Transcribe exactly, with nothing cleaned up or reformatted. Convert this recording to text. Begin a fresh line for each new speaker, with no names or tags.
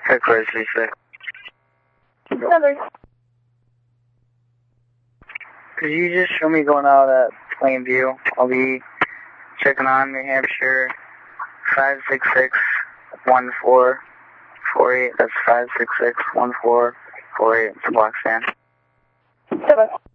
Headquarters three six.
Number.
Could you just show me going out at Plainview? I'll be checking on New Hampshire five six six one four four eight. That's five six six one four four eight. It's a block stand.
Seven.